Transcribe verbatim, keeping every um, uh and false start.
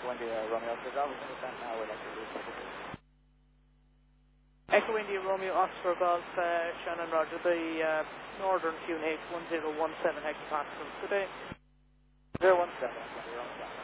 Echo India Romeo Oscar Golf, understand now we'd like to lose ticket. Echo India Romeo Oscar Golf, uh, Shannon Roger, the uh, Northern Q N H one zero one seven hectopascals today. zero one seven, Echo India Romeo Golf.